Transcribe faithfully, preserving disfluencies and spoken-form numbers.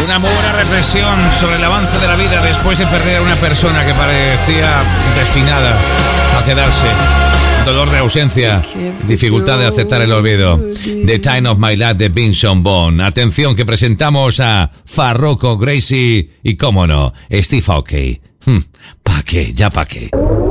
Una muy buena reflexión sobre el avance de la vida después de perder a una persona que parecía destinada a quedarse. Dolor de ausencia, dificultad de aceptar el olvido. The Time of My Life de Vinson Vaughn. Atención que presentamos a Farruko, Gracie y, cómo no, Steve Aoki. Hmm, ¿pa' qué? Ya pa' qué.